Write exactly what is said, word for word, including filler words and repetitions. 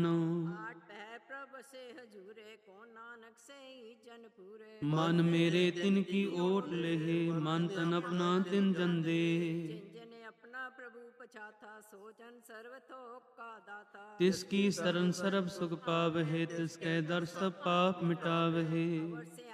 ਆਠ ਪਹਿ ਪ੍ਰਭ ਸੇ ਹਜੂਰੇ, ਕੋ ਨਾਨਕ ਸੇ ਜਨ ਪੂਰੇ। ਮਨ ਮੇਰੇ ਤਿਨ ਕੀ ਓਟ ਲੇਹੇ, ਮਨ ਤਨ ਆਪਣਾ ਤਿਨ ਜਨ ਦੇ। ਜਿਨ ਜਿਨ ਆਪਣਾ ਪ੍ਰਭੂ ਪਛਾਥਾ, ਸੋ ਜਨ ਸਰਬ ਥੋਕ ਕਾ ਦਾਤਾ। ਤਿਸ ਕੀ ਸਰਨ ਸਰਬ ਸੁਖ ਪਾਵਹਿ, ਤਿਸ ਕੈ ਦਰ ਸਭ ਪਾਪ ਮਿਟਾਵਹਿ।